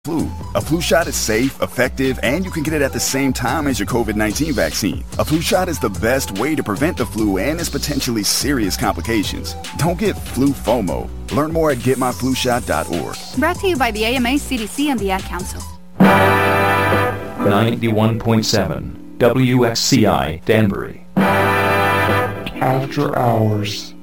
Flu. A flu shot is safe, effective, and you can get it at the same time as your COVID-19 vaccine. A flu shot is the best way to prevent the flu and its potentially serious complications. Don't get flu FOMO. Learn more at getmyflushot.org. Brought to you by the AMA, CDC, and the Ad Council. 91.7 WXCI Danbury. After Hours.